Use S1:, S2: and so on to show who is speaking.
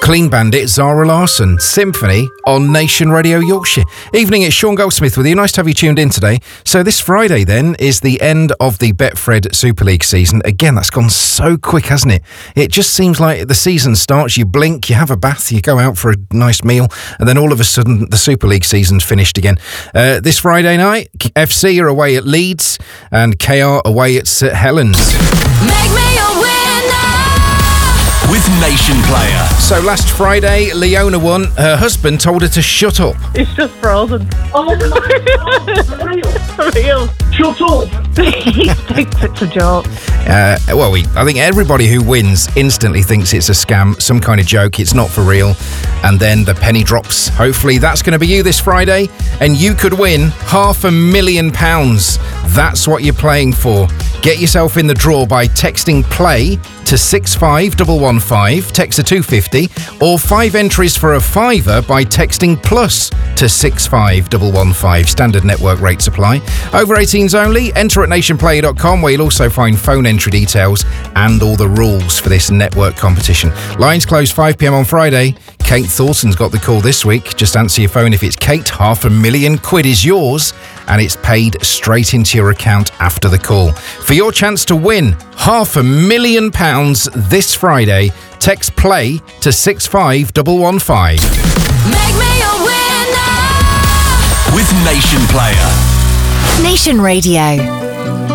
S1: Clean Bandit, Zara Larsson, Symphony on Nation Radio Yorkshire. Evening, it's Sean Goldsmith with you. Nice to have you tuned in today. So this Friday then is the end of the Betfred Super League season. Again, that's gone so quick, hasn't it? It just seems like the season starts, you blink, you have a bath, you go out for a nice meal, and then all of a sudden the Super League season's finished again. This Friday night, FC are away at Leeds and KR away at St Helens.
S2: Make me a winner
S3: with Nation Player.
S1: So last Friday, Leona won. Her husband told her to shut up.
S4: It's just frozen. Oh my God. For real.
S5: Shut up.
S4: He thinks it's a joke.
S1: I think everybody who wins instantly thinks it's a scam, some kind of joke, it's not for real. And then the penny drops. Hopefully that's going to be you this Friday, and you could win £500,000. That's what you're playing for. Get yourself in the draw by texting PLAY to 65115, text to 250, or 5 entries for a £5 by texting PLUS to 65115. Standard network rates apply. Over 18s only. Enter at nationplayer.com, where you'll also find phone entry details and all the rules for this network competition. Lines close 5 p.m. on Friday. Kate Thornton's got the call this week. Just answer your phone if it's Kate. £500,000 is yours, and it's paid straight into your account after the call. For your chance to win £500,000 this Friday, text PLAY to 65115.
S2: Make me a winner
S3: with Nation Player.
S6: Nation Radio.